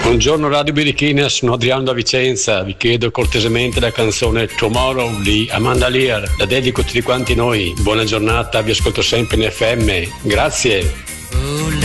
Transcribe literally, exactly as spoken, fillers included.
Buongiorno Radio Birichina, sono Adriano da Vicenza, vi chiedo cortesemente la canzone Tomorrow di Amanda Lear, la dedico a tutti quanti noi, buona giornata, vi ascolto sempre in F M, grazie.